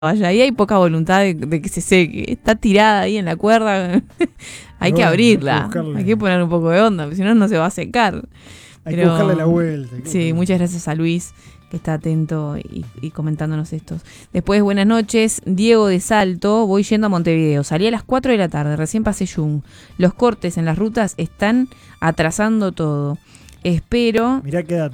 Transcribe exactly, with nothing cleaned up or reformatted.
vaya, ahí hay poca voluntad de, de que se seque. Está tirada ahí en la cuerda. Hay Pero que bueno, abrirla. hay que buscarle. Hay que poner un poco de onda, porque si no, no se va a secar. Hay Pero, que buscarle la vuelta. Sí, buscarle. Muchas gracias a Luis, que está atento y, y comentándonos estos. Después, buenas noches. Diego de Salto, voy yendo a Montevideo. Salí a las cuatro de la tarde, recién pasé Jung. Los cortes en las rutas están atrasando todo. Espero... Mirá qué dato.